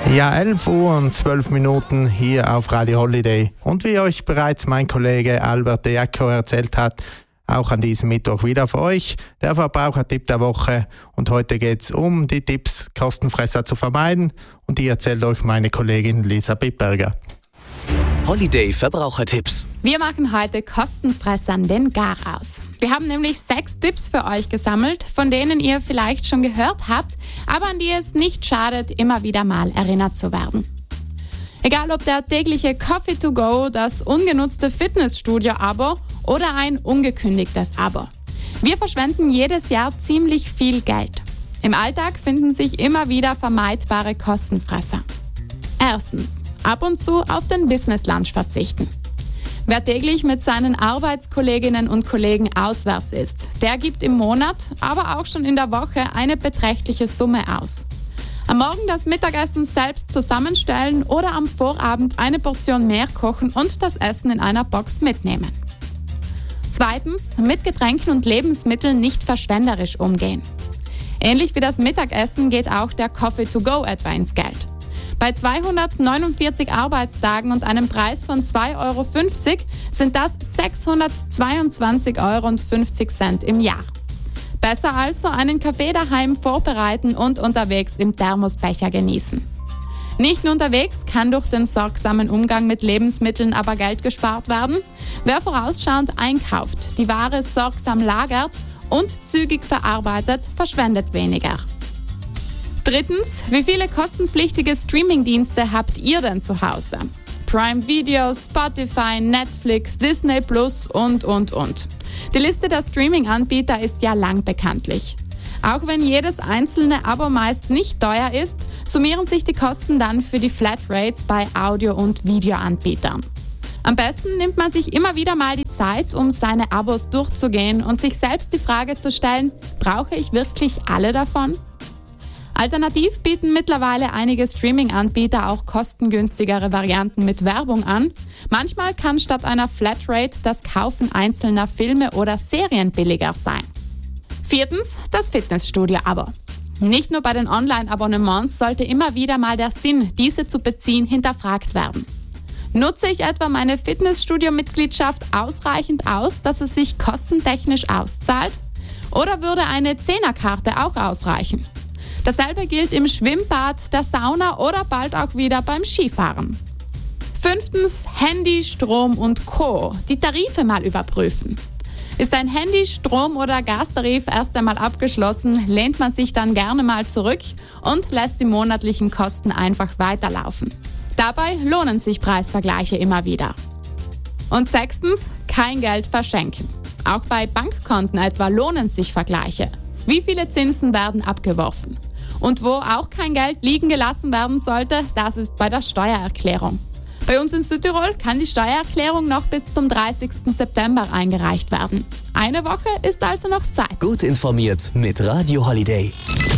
Ja, 11 Uhr und 12 Minuten hier auf Radio Holiday. Und wie euch bereits mein Kollege Albert De Jacco erzählt hat, auch an diesem Mittwoch wieder für euch der Verbrauchertipp der Woche. Und heute geht es um die Tipps, Kostenfresser zu vermeiden. Und die erzählt euch meine Kollegin Lisa Bittberger. Holiday Verbrauchertipps. Wir machen heute Kostenfressern den Garaus. Wir haben nämlich 6 Tipps für euch gesammelt, von denen ihr vielleicht schon gehört habt, aber an die es nicht schadet, immer wieder mal erinnert zu werden. Egal ob der tägliche Coffee to go, das ungenutzte Fitnessstudio-Abo oder ein ungekündigtes Abo. Wir verschwenden jedes Jahr ziemlich viel Geld. Im Alltag finden sich immer wieder vermeidbare Kostenfresser. Erstens, ab und zu auf den Business Lunch verzichten. Wer täglich mit seinen Arbeitskolleginnen und Kollegen auswärts ist, der gibt im Monat, aber auch schon in der Woche eine beträchtliche Summe aus. Am Morgen das Mittagessen selbst zusammenstellen oder am Vorabend eine Portion mehr kochen und das Essen in einer Box mitnehmen. Zweitens, mit Getränken und Lebensmitteln nicht verschwenderisch umgehen. Ähnlich wie das Mittagessen geht auch der Coffee to go etwa ins Geld. Bei 249 Arbeitstagen und einem Preis von 2,50 € sind das 622,50 € im Jahr. Besser also einen Kaffee daheim vorbereiten und unterwegs im Thermosbecher genießen. Nicht nur unterwegs kann durch den sorgsamen Umgang mit Lebensmitteln aber Geld gespart werden. Wer vorausschauend einkauft, die Ware sorgsam lagert und zügig verarbeitet, verschwendet weniger. Drittens, wie viele kostenpflichtige Streamingdienste habt ihr denn zu Hause? Prime Video, Spotify, Netflix, Disney Plus und. Die Liste der Streaming-Anbieter ist ja lang bekanntlich. Auch wenn jedes einzelne Abo meist nicht teuer ist, summieren sich die Kosten dann für die Flatrates bei Audio- und Videoanbietern. Am besten nimmt man sich immer wieder mal die Zeit, um seine Abos durchzugehen und sich selbst die Frage zu stellen, brauche ich wirklich alle davon? Alternativ bieten mittlerweile einige Streaming-Anbieter auch kostengünstigere Varianten mit Werbung an. Manchmal kann statt einer Flatrate das Kaufen einzelner Filme oder Serien billiger sein. Viertens, das Fitnessstudio-Abo. Nicht nur bei den Online-Abonnements sollte immer wieder mal der Sinn, diese zu beziehen, hinterfragt werden. Nutze ich etwa meine Fitnessstudio-Mitgliedschaft ausreichend aus, dass es sich kostentechnisch auszahlt? Oder würde eine 10er-Karte auch ausreichen? Dasselbe gilt im Schwimmbad, der Sauna oder bald auch wieder beim Skifahren. Fünftens, Handy, Strom und Co. Die Tarife mal überprüfen. Ist ein Handy-, Strom- oder Gastarif erst einmal abgeschlossen, lehnt man sich dann gerne mal zurück und lässt die monatlichen Kosten einfach weiterlaufen. Dabei lohnen sich Preisvergleiche immer wieder. Und sechstens, kein Geld verschenken. Auch bei Bankkonten etwa lohnen sich Vergleiche. Wie viele Zinsen werden abgeworfen? Und wo auch kein Geld liegen gelassen werden sollte, das ist bei der Steuererklärung. Bei uns in Südtirol kann die Steuererklärung noch bis zum 30. September eingereicht werden. Eine Woche ist also noch Zeit. Gut informiert mit Radio Holiday.